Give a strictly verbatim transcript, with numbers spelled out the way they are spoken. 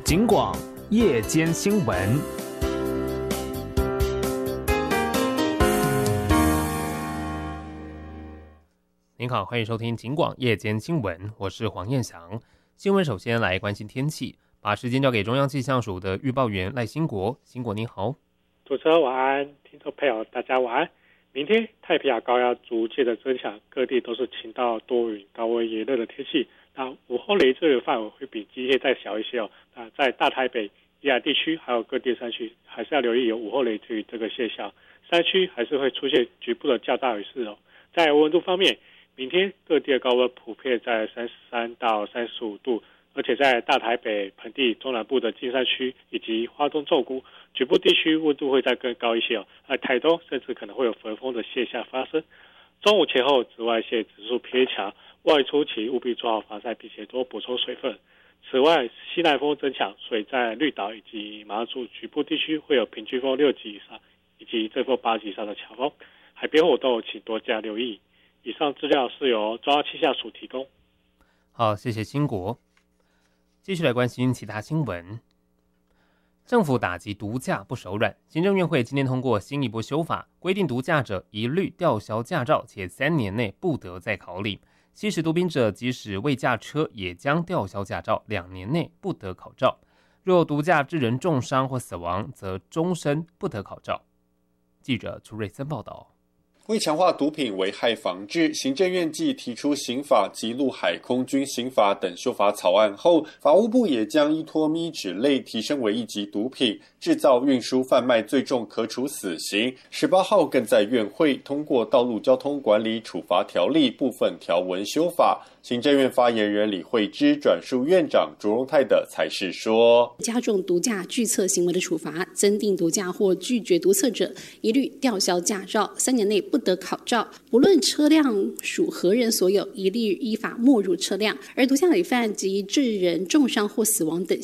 警广夜间新闻。您好，欢迎收听警广夜间新闻，我是黄彦翔。新闻首先来关心天气，把时间交给中央气象署的预报员赖兴国。兴国您好。 主持人晚安，听众朋友大家晚安。明天太平洋高压逐渐的增强，各地都是晴到多云、高温炎热的天气。那午后雷阵雨范围会比今天再小一些哦。那在大台北、宜兰地区还有各地山区，还是要留意有午后雷阵雨这个现象。山区还是会出现局部的较大雨势哦。在温度方面，明天各地的高温普遍在三十三到三十五度，而且在大台北、盆地、中南部的金山区以及花东纵谷局部地区温度会再更高一些哦。而台东甚至可能会有焚风的现象发生。中午前后紫外线指数偏强，外出前务必做好防晒，并且多补充水分。此外，西南风增强，所以在绿岛以及马祖局部地区会有平均风六级以上，以及阵风八级以上的强风。海边活动请多加留意。以上资料是由中央气象署提供。 好，谢谢兴国。继续来关心其他新闻。政府打击毒驾不手软，行政院会今天通过新一波修法，规定毒驾者一律吊销驾照，且三年内不得再考领。吸食毒品者即使未驾车，也将吊销驾照，两年内不得考照。若毒驾致人重伤或死亡，则终身不得考照。记者朱瑞森报道。 为强化毒品危害防治，行政院继提出刑法及陆海空军刑法等修法草案后，法务部也将依托咪脂类提升为一级毒品，制造、运输、贩卖最重可处死刑。十八号更在院会通过《道路交通管理处罚条例》部分条文修法。行政院发言人李惠芝转述院长卓荣泰的采释说， 加重毒驾拒测行为的处罚，增订毒驾或拒绝毒测者一律吊销驾照，三年内不得考照，不论车辆属何人所有，一律依法没入车辆。而毒驾累犯及致人重伤或死亡等